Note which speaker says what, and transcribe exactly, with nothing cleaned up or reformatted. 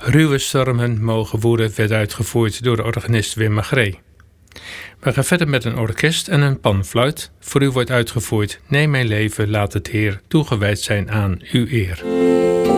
Speaker 1: Ruwe stormen mogen woeden werd uitgevoerd door de organist Wim Magree. We gaan verder met een orkest en een panfluit. Voor u wordt uitgevoerd: Neem mijn leven, laat het Heer toegewijd zijn aan uw eer.